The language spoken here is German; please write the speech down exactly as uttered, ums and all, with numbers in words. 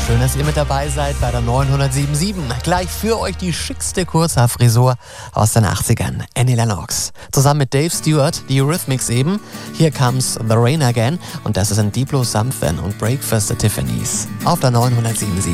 Schön, dass ihr mit dabei seid bei der neunhundertsiebenundsiebzig. Gleich für euch die schickste Kurzhaarfrisur aus den achtzigern. Annie Lennox. Zusammen mit Dave Stewart, die Eurythmics eben. Here Comes the Rain Again. Und das ist ein Diplo Something und Breakfast at Tiffany's. Auf der neunhundertsiebenundsiebzig.